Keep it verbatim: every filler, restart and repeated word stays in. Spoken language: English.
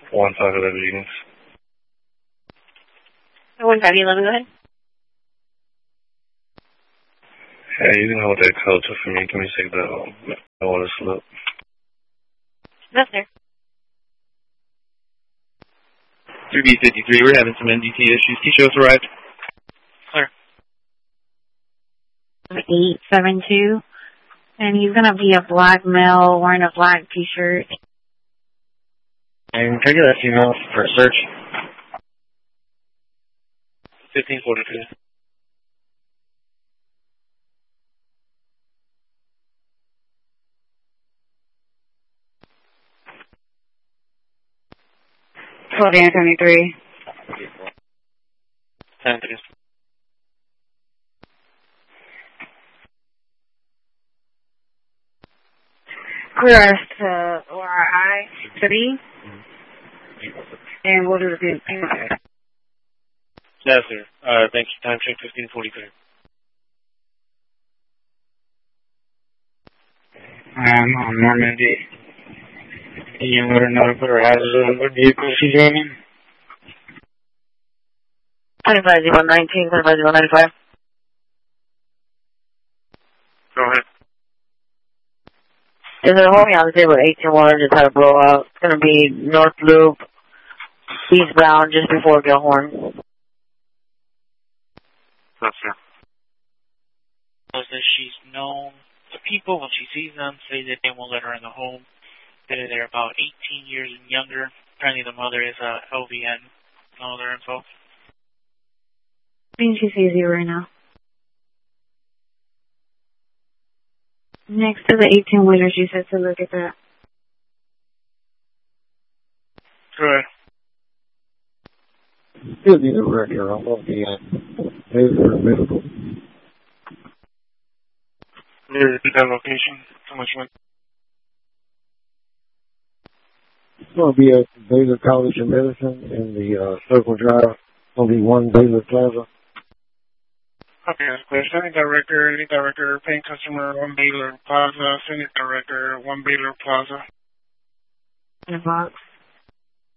one five eleven units. one five eleven, go ahead. Yeah, you can hold that code for me. Give me a second. I want to look. Yes, sir. three B fifty-three, we're having some N D T issues. Can you show us arrived? Sir. eight seven two, and he's going to be a black male wearing a black t-shirt. And can I get that email for a search? fifteen forty-two. twelve seventy-three. ten three. Clear us to O R I three, and we'll do the same thing. Yes, sir. Uh, thank you. Time check fifteen forty-three. I'm on Normandy. Can you let her know to put her hazard on what vehicle she's driving? twenty-five zero nineteen, twenty-five zero ninety-five. Go ahead. There's a homie on the table at eighteen one just had a blowout. It's going to be North Loop, eastbound, just before Gilhorn. Yes, sir. Knows that she's known the people. When she sees them, say that they won't let her in the home. That they're about eighteen years and younger. Apparently the mother is a L V N. No other info. I think she sees you right now. Next to the eighteen wheeler, she said to look at that. Good. Still need a record on what the laser medical. Need to repeat that location? How much money? It's going to be at Baylor College of Medicine in the uh, Circle Drive. It's going to be one Baylor Plaza. Okay, that's clear. Senate Director, Senate Director, paying customer, one Baylor Plaza, Senate Director, one Baylor Plaza. In the box.